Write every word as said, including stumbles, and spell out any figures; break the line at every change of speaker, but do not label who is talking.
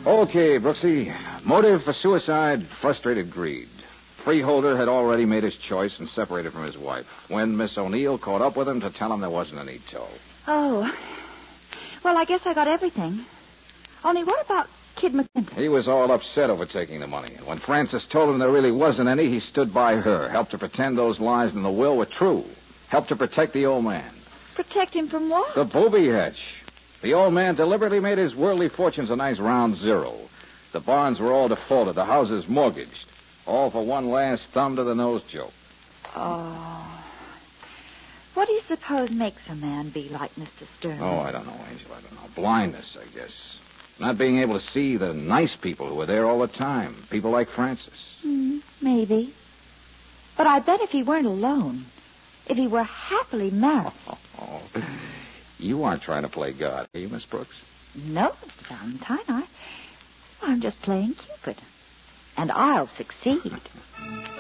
Okay, Brooksy. Motive for suicide, frustrated greed. Freeholder had already made his choice and separated from his wife when Miss O'Neill caught up with him to tell him there wasn't any tow.
Oh. Well, I guess I got everything. Only what about Kid McClintock?
He was all upset over taking the money. And when Frances told him there really wasn't any, he stood by her, helped her pretend those lies in the will were true, helped her protect the old man.
Protect him from what?
The booby hatch. The old man deliberately made his worldly fortunes a nice round zero. The bonds were all defaulted, the houses mortgaged. All for one last thumb-to-the-nose joke.
Oh. What do you suppose makes a man be like Mister Stern?
Oh, I don't know, Angel, I don't know. Blindness, I guess. Not being able to see the nice people who are there all the time. People like Frances.
Hmm, maybe. But I bet if he weren't alone, if he were happily married...
Oh, oh, oh. You aren't trying to play God, are you, Miss Brooks?
No, Mister Valentine. I, I'm just playing Cupid. And I'll succeed.